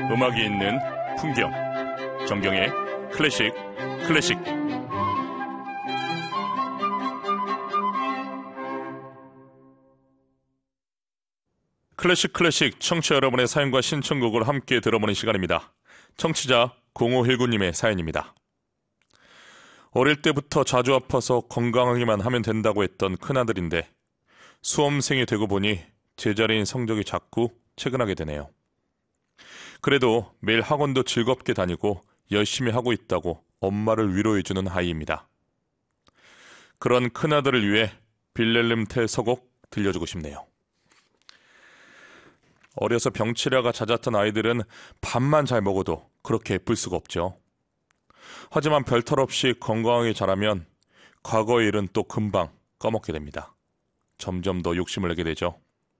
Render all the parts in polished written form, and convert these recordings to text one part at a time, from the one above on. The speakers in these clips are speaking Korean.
음악이 있는 풍경, 정경의 클래식 클래식. 클래식 클래식 청취자 여러분의 사연과 신청곡을 함께 들어보는 시간입니다. 청취자 0519님의 사연입니다. 어릴 때부터 자주 아파서 건강하기만 하면 된다고 했던 큰아들인데 수험생이 되고 보니 제자리인 성적이 자꾸 퇴근하게 되네요. 그래도 매일 학원도 즐겁게 다니고 열심히 하고 있다고 엄마를 위로해주는 아이입니다. 그런 큰아들을 위해 빌렐름 텔 서곡 들려주고 싶네요. 어려서 병치레가 잦았던 아이들은 밥만 잘 먹어도 그렇게 예쁠 수가 없죠. 하지만 별탈 없이 건강하게 자라면 과거의 일은 또 금방 까먹게 됩니다. 점점 더 욕심을 내게 되죠.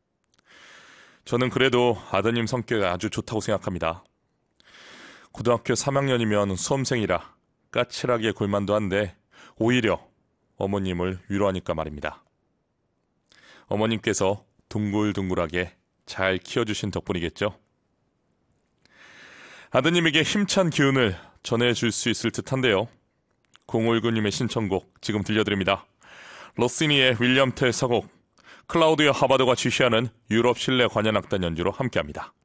저는 그래도 아드님 성격이 아주 좋다고 생각합니다. 고등학교 3학년이면 수험생이라 까칠하게 굴만도 한데 오히려 어머님을 위로하니까 말입니다. 어머님께서 둥글둥글하게 잘 키워주신 덕분이겠죠. 아드님에게 힘찬 기운을 전해줄 수 있을 듯한데요. 0519님의 신청곡 지금 들려드립니다. 로시니의 윌리엄 텔 서곡, 클라우디오 하바드가 지휘하는 유럽 실내 관현악단 연주로 함께합니다.